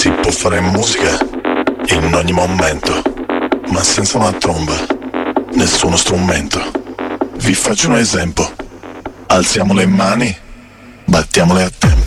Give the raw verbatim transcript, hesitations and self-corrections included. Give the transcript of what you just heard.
Si può fare musica in ogni momento, ma senza una tromba, nessuno strumento. Vi faccio un esempio. Alziamo le mani, battiamole a tempo.